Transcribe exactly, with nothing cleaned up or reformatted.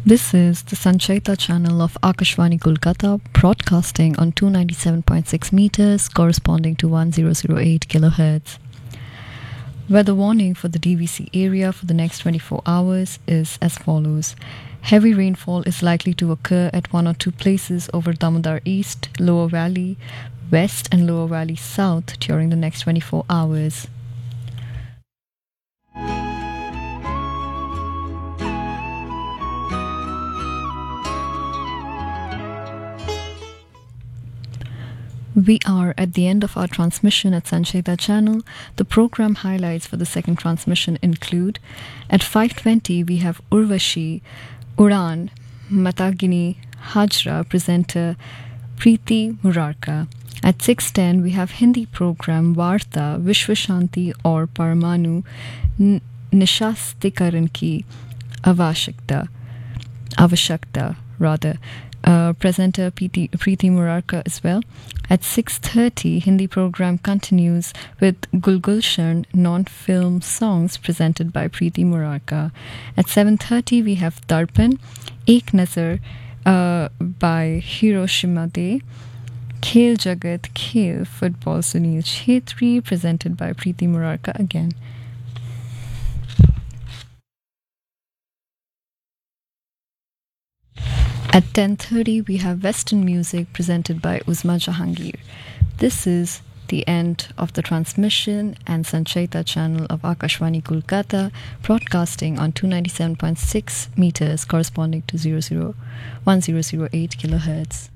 This is the Sancheta channel of Akashvani Kolkata, broadcasting on two ninety-seven point six meters, corresponding to one thousand eight kilohertz. Weather warning for the D V C area for the next twenty-four hours is as follows. Heavy rainfall is likely to occur at one or two places over Damodar East, Lower Valley, West and Lower Valley South during the next twenty-four hours. We are at the end of our transmission at Sancheta channel. The program highlights for the second transmission include: at five twenty we have Urvashi, Udan, Matagini, Hajra presenter Preeti Murarka. At six ten we have Hindi program Varta, Vishwashanti or Paramanu N- Nishastikaran ki Avashakta, Avashakta rather. Uh, presenter Preeti, Preeti Murarka as well. At six thirty, Hindi program continues with Gulgulshan non-film songs presented by Preeti Murarka. At seven thirty, we have Darpan, Ek Nazar uh, by Hiroshima De, Khel Jagat Khel Football Sunil Chhetri presented by Preeti Murarka again. At ten thirty, we have Western music presented by Uzma Jahangir. This is the end of the transmission and Sancheta channel of Akashvani Kolkata, broadcasting on two ninety-seven point six meters, corresponding to one thousand eight kilohertz.